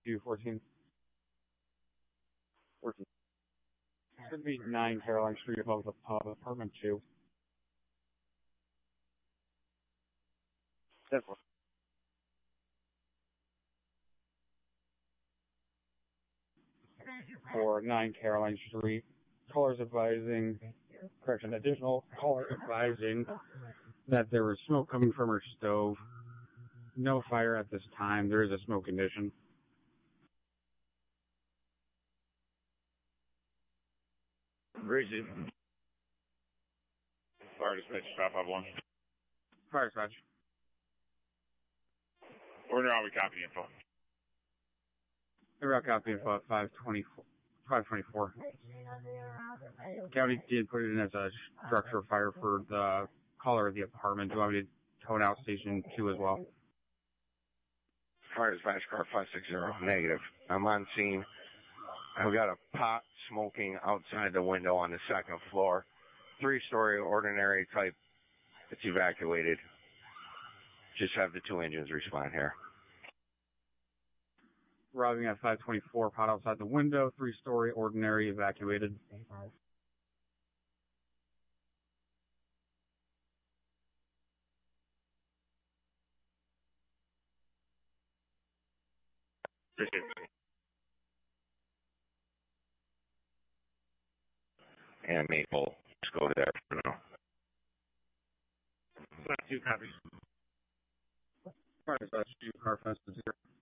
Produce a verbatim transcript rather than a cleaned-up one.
two fourteen. fourteen. Should be nine Caroline Street above the pub, apartment two. Definitely. For nine Caroline Street. Callers advising, correction, additional caller advising that there was smoke coming from her stove. No fire at this time. There is a smoke condition. Bridget. Fire dispatch, five five one. Fire dispatch. Order on, we copy info. Iraq copy info at five twenty-four. five twenty-four. County did put it in as a structure fire for the caller of the apartment. Do you want me to tone out station two as well? Fire dispatch car five six zero. Negative. I'm on scene. I've got a pot smoking outside the window on the second floor. Three-story ordinary type. It's evacuated. Just have the two engines respond here. Arriving at five twenty-four, pot outside the window, three-story, ordinary, evacuated. And Maple, let's go there for now. Two copies. Fire dispatch, two car fast to zero.